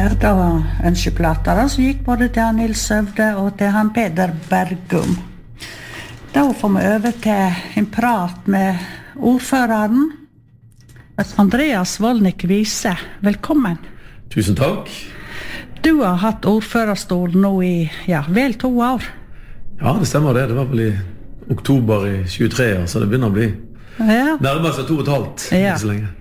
her, det var ønskeplater som gikk både til han Nils Søvde og til han Peder Bergum. Da får vi over til en prat med ordføreren, Andreas Vollnik Wiese. Velkommen. Tusen takk. Du har hatt ordførerstol nå i vel 2 år. Ja, det stemmer det. Det var vel i oktober i 23 år, så det begynner å bli nærmere seg 2,5 ikke så lenge.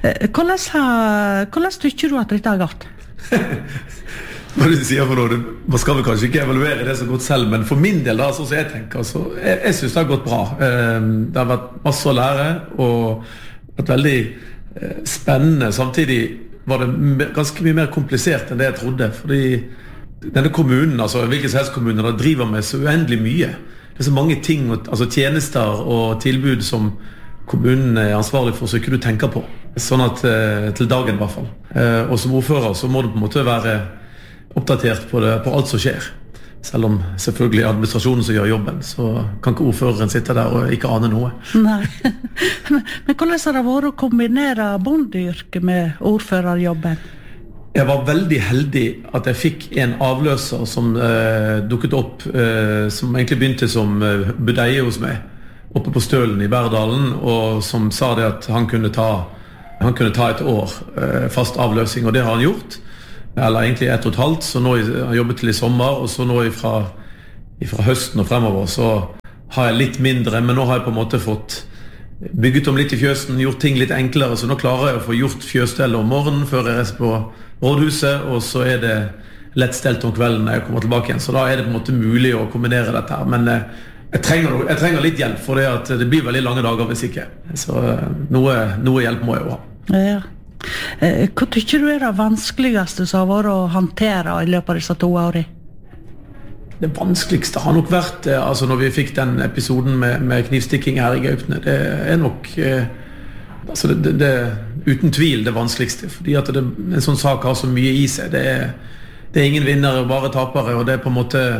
Hvordan tykker du at dette har gått? Hva du sier for noe, man skal vel kanskje ikke evaluere det som har gått selv, men for min del da, sånn som jeg tenker, så jeg synes det har gått bra. Det har vært masse å lære, og vært veldig spennende. Samtidig var det ganske mye mer komplisert enn det jeg trodde, fordi denne kommunen, altså hvilken som helst kommune, da driver med så uendelig mye. Det er så mange ting, altså tjenester og tilbud som kommunen er ansvarlig for, så ikke du tenker på. Sånn at til dagen i hvert fall. Og som ordfører så må du på en måte være oppdatert på alt som skjer. Selv om selvfølgelig administrasjonen som gjør jobben, så kan ikke ordføreren sitte der og ikke ane noe. Nei. Men hvordan har det vært å kombinere bondeyrket med ordførerjobben? Jeg var veldig heldig at jeg fikk en avløser som dukket opp, som egentlig begynte som budeie hos meg, oppe på Stølen i Bærdalen, og som sa det at han kunne ta et år fast avløsning, og det har han gjort. Eller egentlig 1,5, så nå har jeg jobbet til i sommer, og så nå fra høsten og fremover, så har jeg litt mindre, men nå har jeg på en måte fått bygget om litt i fjøsen, gjort ting litt enklere, så nå klarer jeg å få gjort fjøsstellet om morgenen før jeg reiser på rådhuset, og så er det lettstelt om kvelden når jeg kommer tilbake igjen, så da er det på en måte mulig å kombinere dette her, men jeg trenger litt hjelp, for det blir veldig lange dager hvis ikke, så noe hjelp må jeg jo ha. Ja. Hva tykker du er det vanskeligste som har vært å håndtere i løpet av disse 2 årene? Det vanskeligste har nok vært, altså når vi fikk den episoden med knivstikking her i Gaupne, det er nok altså det uten tvil det vanskeligste, fordi at en sånn sak har så mye i seg. Det er ingen vinnere, bare tapere, og det er på en måte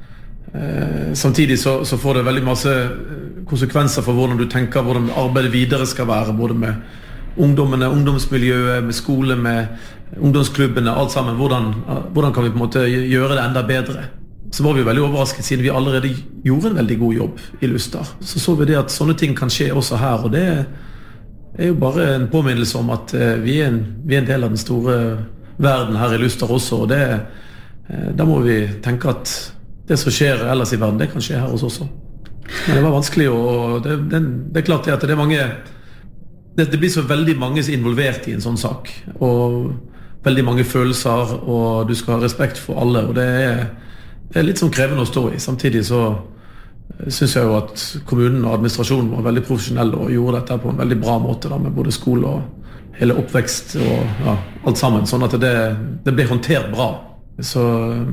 samtidig så får det veldig masse konsekvenser for hvordan du tenker, hvordan arbeidet videre skal være, både med ungdommene, ungdomsmiljøet, med skole, med ungdomsklubbene, alt sammen. Hvordan kan vi på en måte gjøre det enda bedre? Så var vi veldig overrasket siden vi allerede gjorde en veldig god jobb i Luster. Så vi det at sånne ting kan skje også her, og det er jo bare en påminnelse om at vi er en del av den store verden her i Luster også, og da må vi tenke at det som skjer ellers i verden, det kan skje her hos oss også. Men det var vanskelig, og det er klart at det er mange, det blir så veldig mange involvert i en sånn sak, og veldig mange følelser, og du skal ha respekt for alle, og det er litt sånn krevende å stå i. Samtidig så synes jeg jo at kommunen og administrasjonen var veldig profesjonelle og gjorde dette på en veldig bra måte da, med både skole og hele oppvekst og alt sammen, sånn at det ble håndtert bra. Så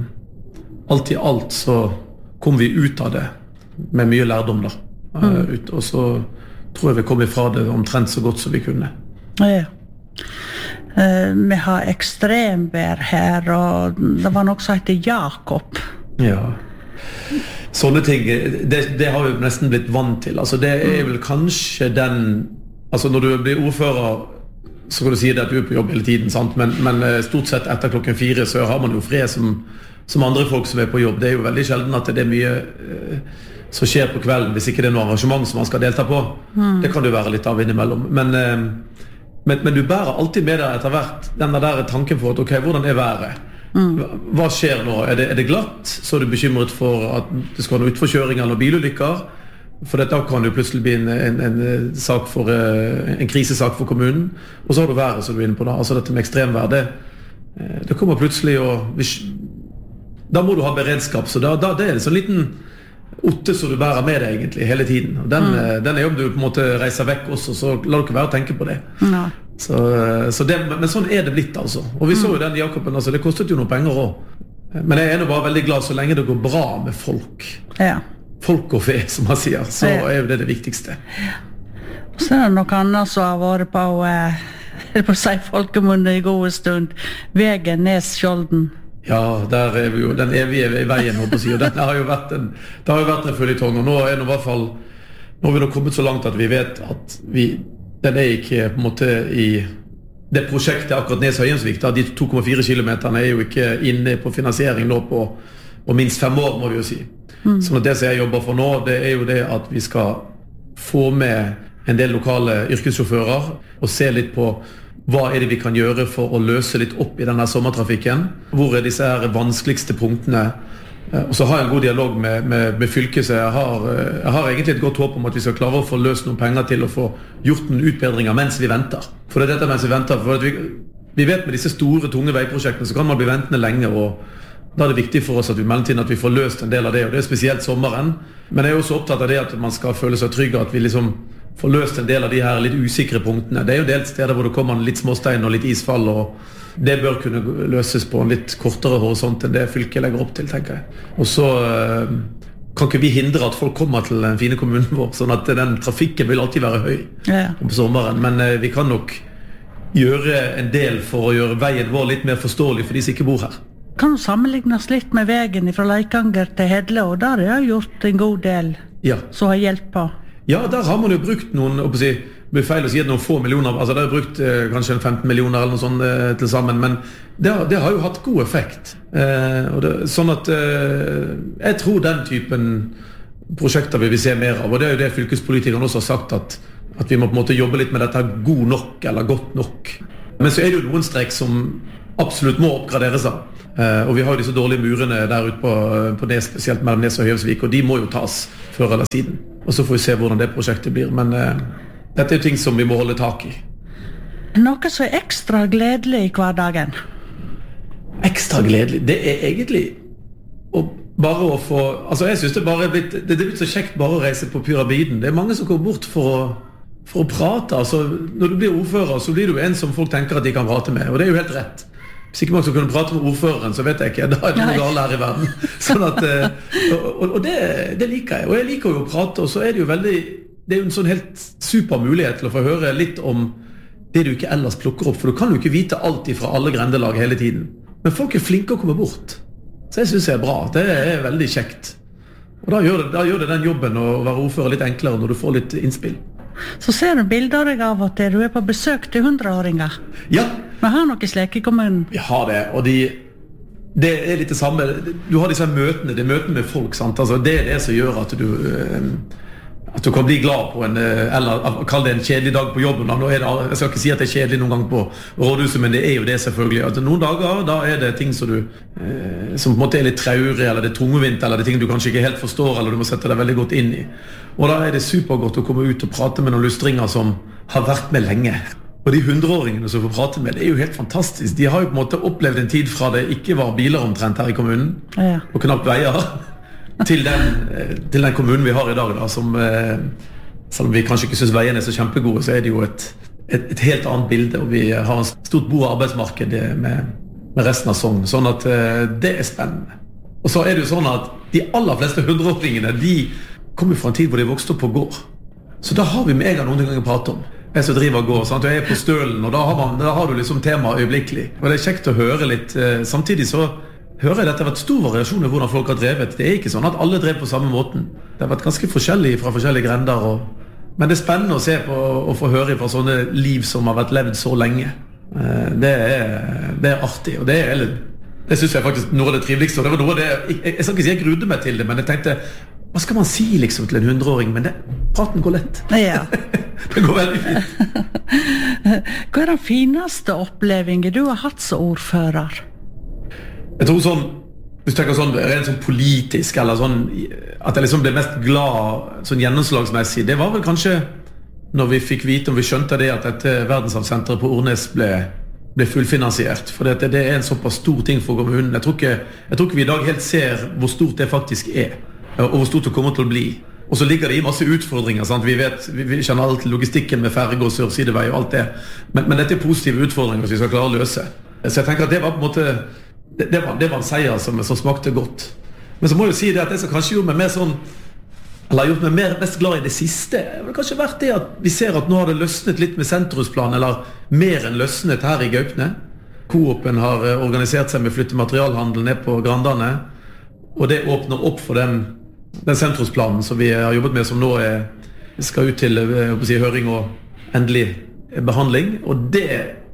alt i alt så kom vi ut av det med mye lærdom da. Og så tror jeg vi kom ifra det omtrent så godt som vi kunne. Ja. Vi har ekstremvær her, og det var noe som heter Jakob. Ja. Sånne ting, det har vi nesten blitt vant til. Altså det er vel kanskje altså når du blir ordfører, så kan du si det at du er på jobb hele tiden, sant? Men stort sett etter 4:00 så har man jo fred som andre folk som er på jobb. Det er jo veldig sjelden at det er mye som skjer på kvelden, hvis ikke det er noe arrangement som man skal delta på. Det kan jo være litt av innimellom. Men du bærer alltid med deg etter hvert denne der tanken på at ok, hvordan er været? Hva skjer nå? Er det glatt? Så er du bekymret for at det skal være utforkjøring eller bilulykker? For da kan det jo plutselig bli en krisesak for kommunen. Og så har du været som du er inne på da. Altså dette med ekstremvær, det kommer plutselig, og da må du ha beredskap. Så da det er en sånn liten otte som du bærer med deg egentlig hele tiden. Og den er jo om du på en måte reiser vekk også, så la du ikke være å tenke på det. Ja. Men sånn er det blitt altså. Og vi så jo den Jakoben, altså, det kostet jo noen penger også. Men jeg er nå bare veldig glad så lenge det går bra med folk. Ja. Folk og fe, som man sier, så er jo det viktigste. Så er det noe annet som har vært på å si folkemunne i gode stund. Vegen Nes-Skjolden. Ja, der er vi jo den evige veien, håper jeg, og det har jo vært en føljetong, og nå er det i hvert fall, nå har vi nå kommet så langt at vi vet at den er ikke på en måte det prosjektet akkurat Nes-Høyensvik, de 2,4 kilometerne jo ikke inne på finansiering nå på minst 5 år, må vi jo si. Så det som jeg jobber for nå, det jo det at vi skal få med en del lokale yrkessjåfører og se litt på hva det vi kan gjøre for å løse litt opp i denne sommertrafikken. Hvor disse her vanskeligste punktene? Og så har jeg en god dialog med fylket, så jeg har egentlig et godt håp om at vi skal klare å få løst noen penger til å få gjort noen utbedringer mens vi venter. For det dette mens vi venter, for at vi vet med disse store, tunge veiprosjektene så kan man bli ventende lenge, og da det viktig for oss at vi mellomtiden at vi får løst en del av det, og det spesielt sommeren. Men jeg også opptatt av det at man skal føle seg trygg, at vi liksom får løst en del av de her litt usikre punktene. Det jo en del steder hvor det kommer litt småstein og litt isfall, og det bør kunne løses på en litt kortere horisont enn det fylket legger opp til, tenker jeg. Og så kan ikke vi hindre at folk kommer til den fine kommunen vår, sånn at den trafikken vil alltid være høy på sommeren. Men vi kan nok gjøre en del for å gjøre veien vår litt mer forståelig for de som ikke bor her. Kan du sammenlignes litt med veien fra Leikanger til Hedle, og der har jeg gjort en god del som har hjulpet på? Ja, der har man jo brukt noen, det blir feil å si noen få millioner, altså det har brukt kanskje 15 millioner eller noe sånt til sammen, men det har jo hatt god effekt. Sånn at jeg tror den typen prosjekter vil vi se mer av, og det jo det fylkespolitikerne også har sagt, at vi må på en måte jobbe litt med dette god nok eller godt nok. Men så det jo noen strekk som absolutt må oppgraderes av. Og vi har jo disse dårlige murene der ute på Nes, spesielt mellom Nes og Høyensvik, og de må jo tas før eller siden. Og så får vi se hvordan det prosjektet blir, men dette jo ting som vi må holde tak i. Noe som ekstra gledelig i hverdagen? Ekstra gledelig? Det egentlig bare å få... Altså jeg synes det bare det er blitt så kjekt bare å reise på pyramiden. Det mange som går bort for å prate. Altså, når du blir ordfører, så blir du en som folk tenker at de kan prate med, og det jo helt rett. Hvis ikke man skal kunne prate med ordføreren, så vet jeg ikke, da det noe galt her i verden. Sånn at, og det liker jeg, og jeg liker jo å prate, og så det jo veldig, det jo en sånn helt super mulighet til å få høre litt om det du ikke ellers plukker opp, for du kan jo ikke vite alt fra alle grendelag hele tiden. Men folk flinke å komme bort, så jeg synes det bra, det veldig kjekt. Og da gjør det den jobben å være ordfører litt enklere når du får litt innspill. Så ser du bilder av at du på besøk til 100-åringer. Ja. Vi har noe slik i kommunen. Vi har det, og det litt det samme. Du har disse møtene, møtene med folk, sant? Altså, det det som gjør at du kan bli glad på eller kall det en kjedelig dag på jobben. Jeg skal ikke si at det kjedelig noen gang på rådhuset, men det jo det selvfølgelig. At noen dager, da det ting som på en måte litt traurig, eller det tungvint, eller det ting du kanskje ikke helt forstår, eller du må sette deg veldig godt inn i. Og da det supergodt å komme ut og prate med noen lustringer som har vært med lenge. Og de 100-åringene som får prate med, det jo helt fantastisk. De har jo på en måte opplevd en tid fra det ikke var biler omtrent her i kommunen, og knapt veier, til den kommunen vi har i dag, da, som, selv om vi kanskje ikke synes veiene så kjempegode, så det jo et helt annet bilde, og vi har en stort bo- og arbeidsmarked med resten av Sogn, sånn at det spennende. Og så det jo sånn at de aller fleste 100-åringene, de kommer fra en tid hvor de vokste opp på gård. Så da har vi med en gang noen ganger prate om. Jeg som driver gård, sant? Og jeg på stølen, og da har du liksom tema øyeblikkelig. Og det kjekt å høre litt. Samtidig så hører jeg at det har vært stor variasjon i hvordan folk har drevet. Det ikke sånn at alle drev på samme måten. Det har vært ganske forskjellig fra forskjellige grender. Men det spennende å se på og få høre fra sånne liv som har vært levd så lenge. Det artig, og det synes jeg faktisk noe av det triveligste. Og det var noe av det, jeg skal ikke si jeg grudde meg til det, men jeg tenkte, hva skal man si liksom til en 100-åring? Men praten går lett. Ja. Det går veldig fint. Hva den fineste opplevingen du har hatt som ordfører? Jeg tror sånn, hvis du tenker sånn, rent sånn politisk, eller sånn, at jeg liksom ble mest glad sånn gjennomslagsmessig, det var vel kanskje når vi fikk vite, og vi skjønte det at dette verdensarvsenteret på Ornes ble fullfinansiert, for det en såpass stor ting for kommunen. Jeg tror ikke vi i dag helt ser hvor stort det faktisk og hvor stort det kommer til å bli. Og så ligger det i masse utfordringer, sant? Vi kjenner alt logistikken med ferge og sørsidevei og alt det, men dette positive utfordringer som vi skal klare å løse. Så jeg tenker at det var på en måte, det var en seier som smakte godt. Men så må jeg si det at det som kanskje gjorde meg mer sånn, eller har gjort meg mest glad i det siste, det har kanskje vært det at vi ser at nå har det løsnet litt med sentrusplan, eller mer enn løsnet her i Gaupne. Coopen har organisert seg med flyttematerialhandel ned på Grandane, og det åpner opp for den sentrumsplanen som vi har jobbet med, som nå skal ut til høring og endelig behandling, og det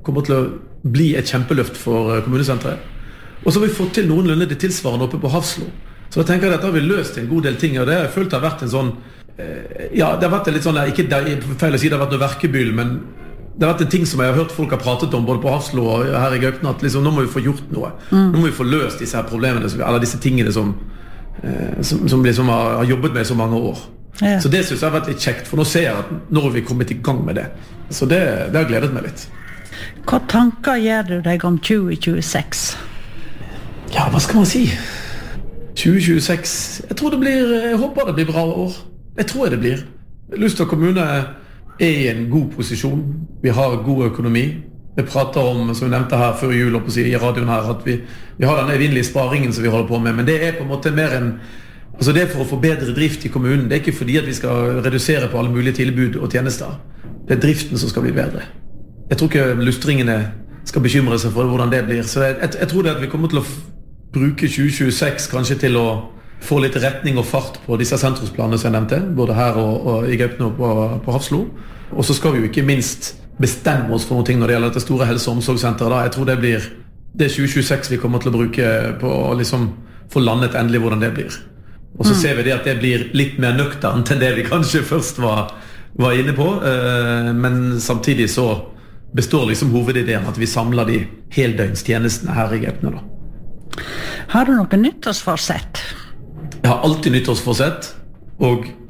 kommer til å bli et kjempeløft for kommunesenteret. Og så har vi fått til noenlunde det tilsvarende oppe på Hafslo. Så jeg tenker at dette har vi løst en god del ting, og det har jeg følt har vært en sånn, ja, det har vært en litt sånn, ikke feil å si det har vært noe verkebyll, men det har vært en ting som jeg har hørt folk har pratet om både på Hafslo og her i Gaupne, at liksom, nå må vi få gjort noe. Nå må vi få løst disse her problemene, eller disse tingene som liksom har jobbet med så mange år. Ja. Så det synes jeg har vært litt kjekt, for nå ser jeg at nå har vi kommet i gang med det. Så det har gledet meg litt. Hva tanker gjør du deg om 2026? Ja, hva skal man si? 2026, jeg håper det blir bra år. Jeg tror det blir. Luster kommune i en god posisjon. Vi har god økonomi. Vi prater om, som vi nevnte her før jul i radioen her, at vi har den evinnelige sparingen som vi holder på med, men det på en måte mer enn, altså det for å få bedre drift i kommunen. Det ikke fordi at vi skal redusere på alle mulige tilbud og tjenester. Det driften som skal bli bedre. Jeg tror ikke lustringene skal bekymre seg for hvordan det blir. Så jeg tror det at vi kommer til å bruke 2026 kanskje til å få litt retning og fart på disse sentrumsplanene som jeg nevnte, både her og i Gaupne og på Hafslo. Og så skal vi jo ikke minst bestemme oss for noen ting når det gjelder dette store helse- og omsorgssenteret. Jeg tror det blir det 2026 vi kommer til å bruke på å liksom få landet endelig hvordan det blir. Og så ser vi det at det blir litt mer nøkternt enn det vi kanskje først var inne på, men samtidig så består liksom hovedideen at vi samler de heldøgnstjenestene her i Gaupne da. Har du noen nyttårsforsett? Jeg har alltid nyttårsforsett, og